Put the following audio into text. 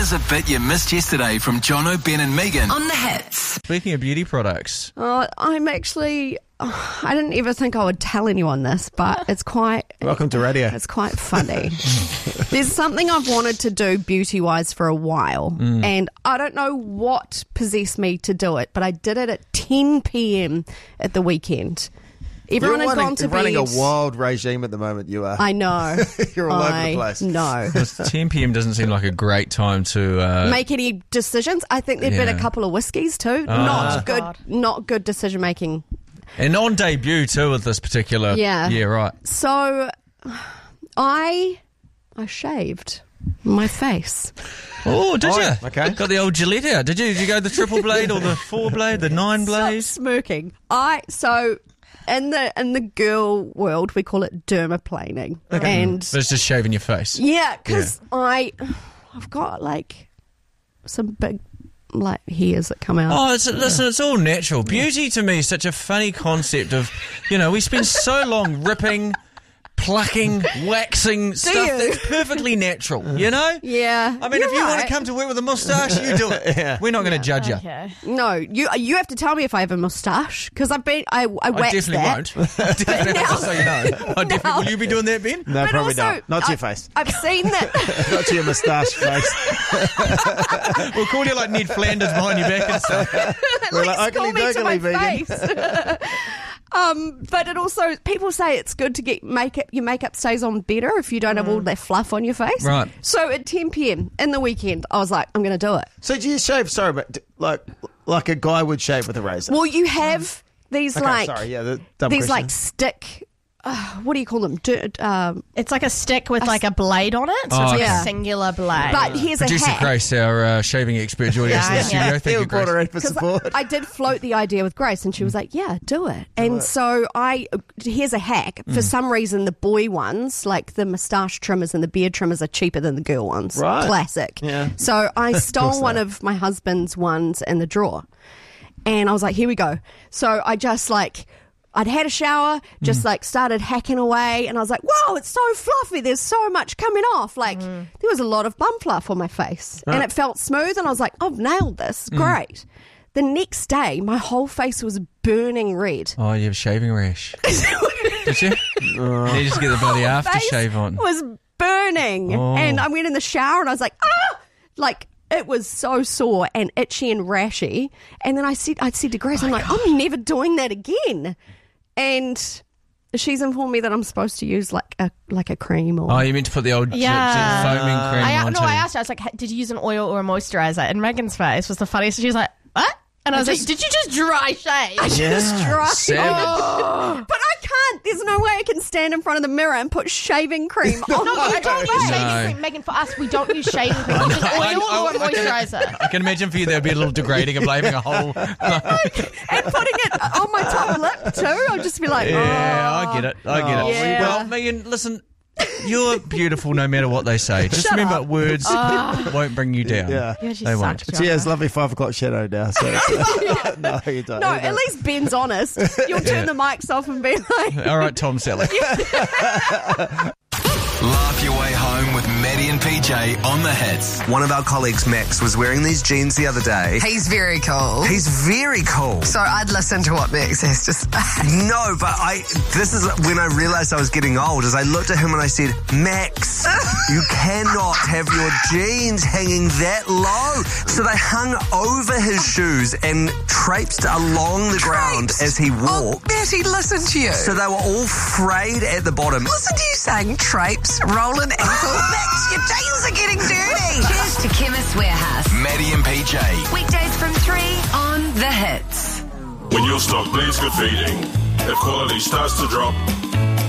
Here's a bit you missed yesterday from Jono, Ben and Megan On the Hits. Speaking of beauty products. I'm actually... I didn't ever think I would tell anyone this, but it's quite... Welcome to radio. It's quite funny. There's something I've wanted to do beauty-wise for a while, and I don't know what possessed me to do it, but I did it at 10 p.m. at the weekend. Everyone had gone to bed. You're running a wild regime at the moment, you are. I know. You're all over the place. No. 10 p.m. doesn't seem like a great time to... Make any decisions. I think there'd been a couple of whiskies too. Not good decision-making. And on debut too with this particular... Yeah. Yeah, right. So I shaved my face. Oh, did you? Okay. Got the old Gillette out. Did you? Did you go the triple blade or the 4 blade, the 9 blade? Stop smirking. In the girl world, we call it dermaplaning. Okay. And But it's just shaving your face. yeah, because I've got like some big like hairs that come out. Oh, listen, it's all natural. Beauty to me is such a funny concept of, we spend so long ripping, plucking, waxing stuff that's perfectly natural, Yeah. I mean, if you want to come to work with a moustache, you do it. Yeah. We're not going to judge you. Okay. No, you have to tell me if I have a moustache because I waxed definitely that. won't. I definitely have to say no. I definitely, will you be doing that, Ben? No, But probably also, not. Not to your face. I've seen that. Not to your moustache face. We'll call you like Ned Flanders behind your back and stuff. We're At like, least call me to my vegan. face. But it also, people say it's good to get your makeup stays on better if you don't have all that fluff on your face. Right. So at 10 p.m. in the weekend, I was like, I'm going to do it. So do you shave, like a guy would shave with a razor? Well, you have these the dumb these question. like stick. What do you call them? It's like a stick with like a blade on it, so it's like yeah. a singular blade. But here's Producer a hack. Grace, our shaving expert, joining us in the studio. Thank you, He'll brought Grace. her in for 'Cause support. I did float the idea with Grace, and she was like, "Yeah, do it." So here's a hack. For some reason, the boy ones, like the moustache trimmers and the beard trimmers, are cheaper than the girl ones. Right. Classic. Yeah. So I stole one they are. of my husband's ones in the drawer, and I was like, "Here we go." So I just I'd had a shower, just started hacking away, and I was like, "Whoa, it's so fluffy! There's so much coming off." There was a lot of bum fluff on my face, and it felt smooth. And I was like, "I've nailed this! Great!" The next day, my whole face was burning red. Oh, you have a shaving rash. Did you? You just get the bloody aftershave on. Was burning, and I went in the shower, and I was like, "Ah!" It was so sore and itchy and rashy. And then I said to Grace, I'm like, I'm never doing that again. And she's informed me that I'm supposed to use like a cream or... Oh, you meant to put the old foaming cream on too. I asked her, I was like, did you use an oil or a moisturiser? And Megan's face was the funniest. She was like, what? And I was like, did you just dry shave? I just dry. Savage. But I can't. There's no way I can stand in front of the mirror and put shaving cream on No, my we don't use face. shaving cream. Megan, for us, we don't use shaving cream. We use oil or a moisturiser. I can imagine for you there would be a little degrading of leaving a whole... And putting it on my top lip too. I'll just be like, Yeah, I get it. Yeah. Well, Megan, listen, you're beautiful no matter what they say. Just remember, words won't bring you down. Yeah. Yeah, she They sucks, won't. But she has lovely 5 o'clock shadow now. So no, you don't. No, You at don't. least Ben's honest. You'll turn the mics off and be like... All right, Tom Selleck. Laugh your way home with Maddie and PJ on the Hits. One of our colleagues, Max, was wearing these jeans the other day. He's very cool. He's very cool. So I'd listen to what Max has to say. No, but this is when I realised I was getting old, as I looked at him and I said, Max, you cannot have your jeans hanging that low. So they hung over his shoes and traipsed along the ground as he walked. Oh, Matty, listen to you. So they were all frayed at the bottom. Listen to you saying traipse, rolling ankle. Max, your jeans are getting dirty. Cheers to Chemist Warehouse. Maddie and PJ. Weekdays from 3 on The Hits. When your stock needs good feeding, if quality starts to drop,